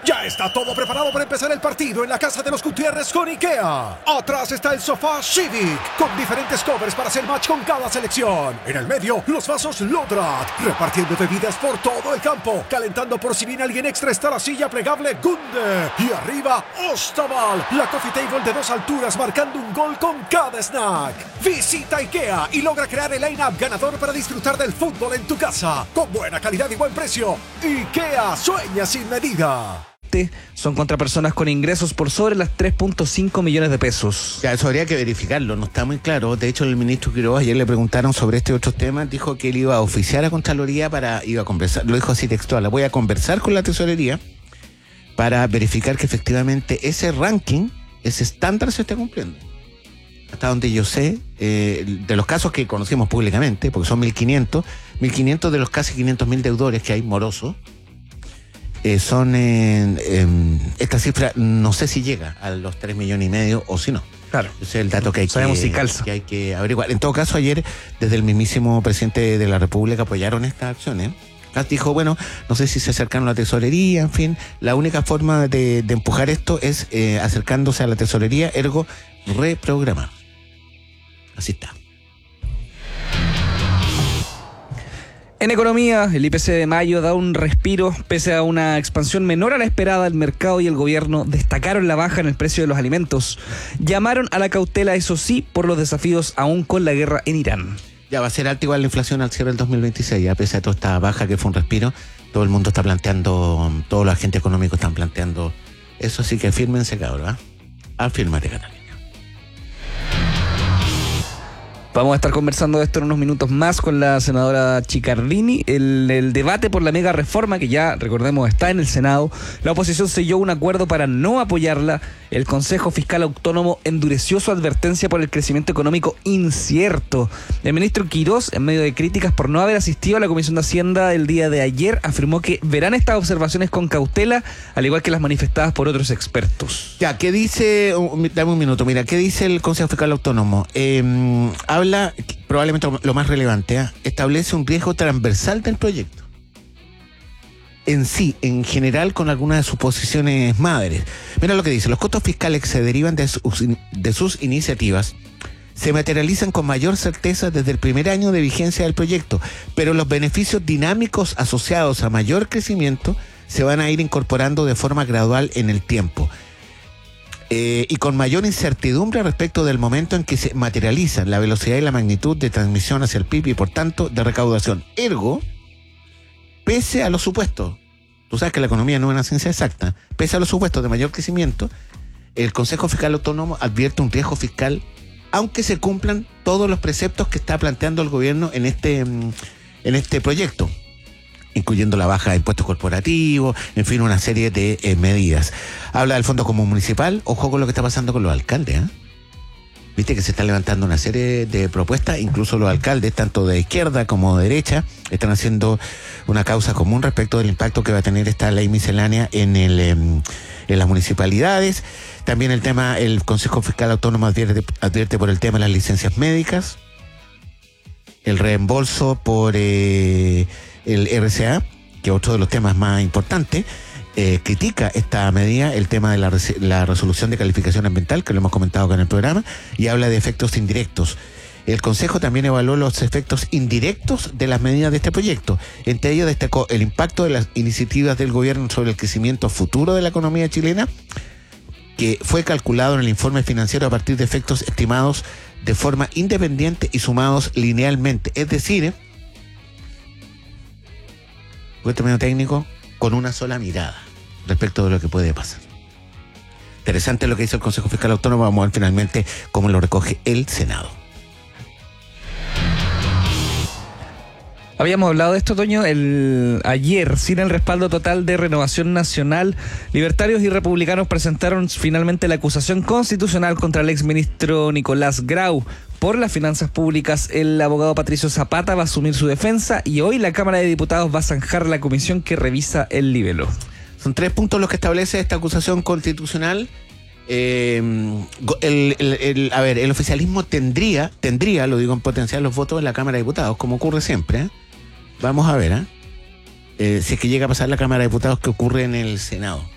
Ya está todo preparado para empezar el partido en la casa de los Gutiérrez con IKEA. Atrás está el sofá Civic, con diferentes covers para hacer match con cada selección. En el medio, los vasos Lodrat, repartiendo bebidas por todo el campo. Calentando por si viene alguien extra está la silla plegable Gunde. Y arriba, Ostaval, la coffee table de 2 alturas marcando un gol con cada snack. Visita IKEA y logra crear el line-up ganador para disfrutar del fútbol en tu casa. Con buena calidad y buen precio. IKEA sueña sin medida. Son contra personas con ingresos por sobre las 3.5 millones de pesos. Ya, eso habría que verificarlo, no está muy claro. De hecho, el ministro Quiroga ayer le preguntaron sobre este otro tema, dijo que él iba a oficiar a Contraloría iba a conversar, lo dijo así textual, voy a conversar con la tesorería para verificar que efectivamente ese ranking, ese estándar se esté cumpliendo. Hasta donde yo sé, de los casos que conocimos públicamente, porque son 1.500 de los casi 500.000 deudores que hay morosos, son esta cifra no sé si llega a los 3,5 millones o si no. Claro. Ese es el dato que hay que averiguar. En todo caso, ayer desde el mismísimo presidente de la República apoyaron estas acciones. Dijo, bueno, no sé si se acercaron a la tesorería, en fin, la única forma de empujar esto es acercándose a la tesorería, ergo reprogramar. Así está. En economía, el IPC de mayo da un respiro pese a una expansión menor a la esperada. El mercado y el gobierno destacaron la baja en el precio de los alimentos. Llamaron a la cautela, eso sí, por los desafíos aún con la guerra en Irán. Ya va a ser alta igual la inflación al cierre del 2026, a pesar de toda esta baja que fue un respiro. Todo el mundo está planteando, todos los agentes económicos están planteando eso, así que fírmense, cabrón, afírmate, Catalina. Vamos a estar conversando de esto en unos minutos más con la senadora Chiccardini. El debate por la mega reforma, que ya, recordemos, está en el Senado. La oposición selló un acuerdo para no apoyarla. El Consejo Fiscal Autónomo endureció su advertencia por el crecimiento económico incierto. El ministro Quirós, en medio de críticas por no haber asistido a la Comisión de Hacienda el día de ayer, afirmó que verán estas observaciones con cautela, al igual que las manifestadas por otros expertos. Ya, ¿qué dice? Dame un minuto, mira, ¿qué dice el Consejo Fiscal Autónomo? Habla, probablemente lo más relevante, establece un riesgo transversal del proyecto. En sí, en general, con algunas de sus posiciones madres. Mira lo que dice: los costos fiscales que se derivan de sus iniciativas se materializan con mayor certeza desde el primer año de vigencia del proyecto, pero los beneficios dinámicos asociados a mayor crecimiento se van a ir incorporando de forma gradual en el tiempo. Y con mayor incertidumbre respecto del momento en que se materializan la velocidad y la magnitud de transmisión hacia el PIB y por tanto de recaudación. Ergo, pese a los supuestos, tú sabes que la economía no es una ciencia exacta, pese a los supuestos de mayor crecimiento, el Consejo Fiscal Autónomo advierte un riesgo fiscal, aunque se cumplan todos los preceptos que está planteando el gobierno en este proyecto, incluyendo la baja de impuestos corporativos, en fin, una serie de medidas. Habla del Fondo Común Municipal. Ojo con lo que está pasando con los alcaldes, Viste que se está levantando una serie de propuestas, incluso los alcaldes, tanto de izquierda como de derecha, están haciendo una causa común respecto del impacto que va a tener esta ley miscelánea en las municipalidades. También el Consejo Fiscal Autónomo advierte por el tema de las licencias médicas, el reembolso por el RCA, que es otro de los temas más importantes. Critica esta medida, el tema de la resolución de calificación ambiental, que lo hemos comentado acá en el programa, y habla de efectos indirectos. El Consejo también evaluó los efectos indirectos de las medidas de este proyecto. Entre ellos destacó el impacto de las iniciativas del gobierno sobre el crecimiento futuro de la economía chilena, que fue calculado en el informe financiero a partir de efectos estimados de forma independiente y sumados linealmente. Es decir, un término técnico, con una sola mirada respecto de lo que puede pasar. Interesante lo que hizo el Consejo Fiscal Autónomo. Vamos a ver finalmente cómo lo recoge el Senado. Habíamos hablado de esto, Toño, ayer, sin el respaldo total de Renovación Nacional, libertarios y republicanos presentaron finalmente la acusación constitucional contra el exministro Nicolás Grau por las finanzas públicas. El abogado Patricio Zapata va a asumir su defensa y hoy la Cámara de Diputados va a zanjar la comisión que revisa el libelo. Son 3 puntos los que establece esta acusación constitucional. El oficialismo tendría, lo digo en potencial, los votos en la Cámara de Diputados, como ocurre siempre. Vamos a ver, si es que llega a pasar la Cámara de Diputados, ¿qué ocurre en el Senado?